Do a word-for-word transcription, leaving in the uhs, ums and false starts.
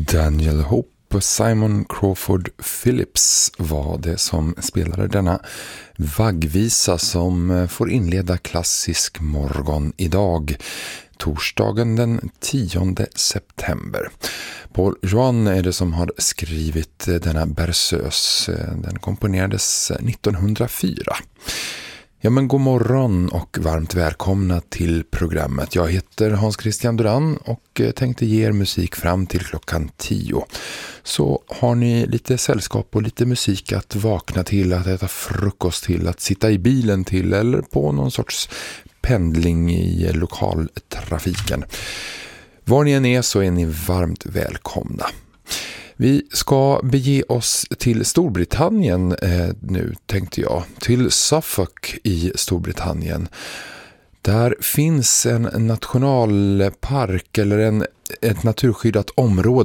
Daniel Hope och Simon Crawford Phillips var det som spelade denna vaggvisa som får inleda klassisk morgon idag, torsdagen den tionde september. Paul Johan är det som har skrivit denna berceuse. Den komponerades nittonhundrafyra. Ja, men god morgon och varmt välkomna till programmet. Jag heter Hans Christian Duran och tänkte ge er musik fram till klockan tio. Så har ni lite sällskap och lite musik att vakna till, att äta frukost till, att sitta i bilen till eller på någon sorts pendling i lokaltrafiken. Var ni än är så är ni varmt välkomna. Vi ska bege oss till Storbritannien eh, nu, tänkte jag. Till Suffolk i Storbritannien. Där finns en nationalpark eller en, ett naturskyddat område